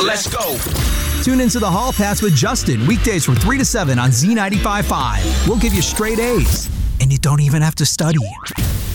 Let's go. Tune into the Hall Pass with Justin, weekdays from 3 to 7 on Z95.5. We'll give you straight A's, and you don't even have to study.